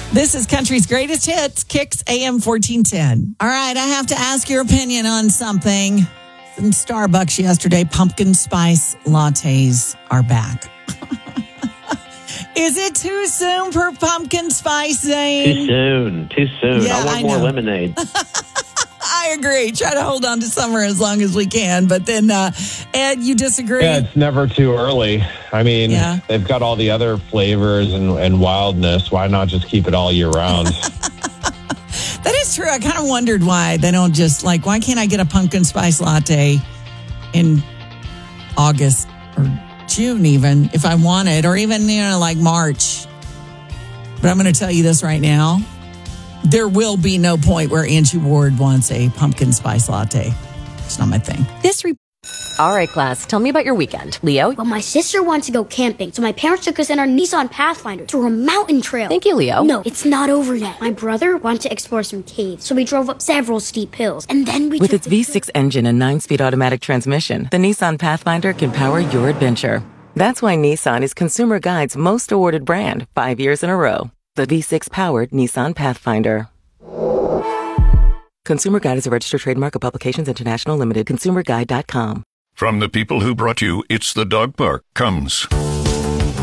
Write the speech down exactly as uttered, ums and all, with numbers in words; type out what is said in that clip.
This is Country's Greatest Hits, Kicks A M fourteen ten. All right, I have to ask your opinion on something. In Starbucks yesterday, pumpkin spice lattes are back. Is it too soon for pumpkin spice, Zane? Too soon. Too soon. Yeah, I want I more know. lemonade. I agree. Try to hold on to summer as long as we can. But then, uh, Ed, you disagree? Yeah, it's never too early. I mean, Yeah. they've got all the other flavors and, and wildness. Why not just keep it all year round? That is true. I kind of wondered why they don't just, like, why can't I get a pumpkin spice latte in August or June even, if I want it, or even, you know, like March. But I'm going to tell you this right now. There will be no point where Angie Ward wants a pumpkin spice latte. It's not my thing. This re- All right, class, tell me about your weekend. Leo? Well, my sister wants to go camping, so my parents took us in our Nissan Pathfinder to a mountain trail. Thank you, Leo. No, it's not over yet. My brother wanted to explore some caves, so we drove up several steep hills, and then we With took its the V six engine and nine-speed automatic transmission, the Nissan Pathfinder can power your adventure. That's why Nissan is Consumer Guide's most awarded brand five years in a row. The V six-powered Nissan Pathfinder. Consumer Guide is a registered trademark of Publications International Limited. consumer guide dot com. From the people who brought you It's the Dog Park comes